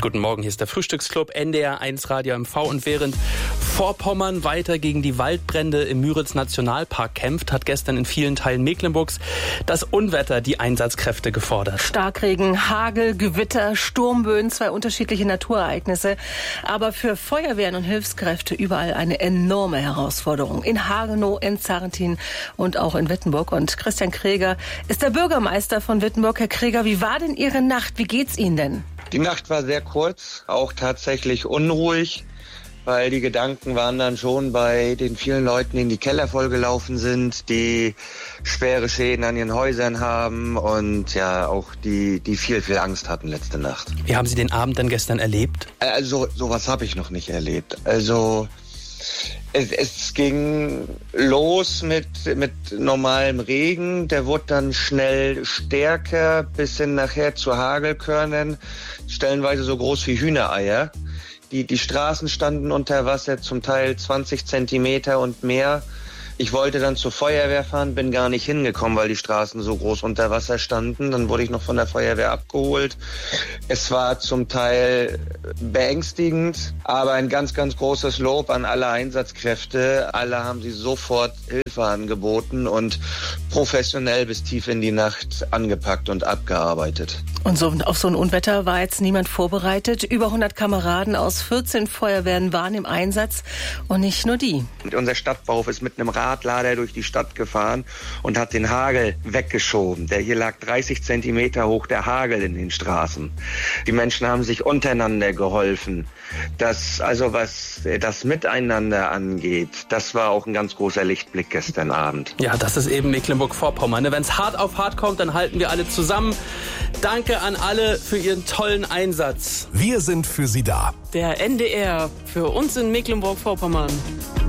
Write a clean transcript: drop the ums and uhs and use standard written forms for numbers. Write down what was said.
Guten Morgen, hier ist der Frühstücksclub NDR 1 Radio MV. Und während Vorpommern weiter gegen die Waldbrände im Müritz-Nationalpark kämpft, hat gestern in vielen Teilen Mecklenburgs das Unwetter die Einsatzkräfte gefordert. Starkregen, Hagel, Gewitter, Sturmböen, 2 unterschiedliche Naturereignisse. Aber für Feuerwehren und Hilfskräfte überall eine enorme Herausforderung. In Hagenow, in Zarrentin und auch in Wittenburg. Und Christian Kreger ist der Bürgermeister von Wittenburg. Herr Kreger, wie war denn Ihre Nacht? Wie geht's Ihnen denn? Die Nacht war sehr kurz, auch tatsächlich unruhig, weil die Gedanken waren dann schon bei den vielen Leuten, die in die Keller vollgelaufen sind, die schwere Schäden an ihren Häusern haben und ja auch die viel Angst hatten letzte Nacht. Wie haben Sie den Abend dann gestern erlebt? Also sowas habe ich noch nicht erlebt. Also es ging los mit normalem Regen, der wurde dann schnell stärker bis hin nachher zu Hagelkörnern, stellenweise so groß wie Hühnereier. Die Straßen standen unter Wasser, zum Teil 20 Zentimeter und mehr. Ich wollte dann zur Feuerwehr fahren, bin gar nicht hingekommen, weil die Straßen so groß unter Wasser standen. Dann wurde ich noch von der Feuerwehr abgeholt. Es war zum Teil beängstigend, aber ein ganz, ganz großes Lob an alle Einsatzkräfte. Alle haben sie sofort Hilfe angeboten und professionell bis tief in die Nacht angepackt und abgearbeitet. Und so, auf so ein Unwetter war jetzt niemand vorbereitet. Über 100 Kameraden aus 14 Feuerwehren waren im Einsatz und nicht nur die. Unser Stadtbauhof ist mit einem Radlader durch die Stadt gefahren und hat den Hagel weggeschoben. Der hier lag 30 Zentimeter hoch, der Hagel in den Straßen. Die Menschen haben sich untereinander geholfen. Was das Miteinander angeht, das war auch ein ganz großer Lichtblick gestern Abend. Ja, das ist eben Mecklenburg-Vorpommern. Wenn es hart auf hart kommt, dann halten wir alle zusammen. Danke an alle für Ihren tollen Einsatz. Wir sind für Sie da. Der NDR für uns in Mecklenburg-Vorpommern.